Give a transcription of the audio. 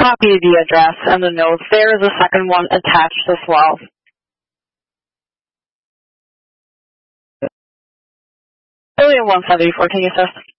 copy the address and the notes. There is a second one attached as well. Alien 174, can you assist?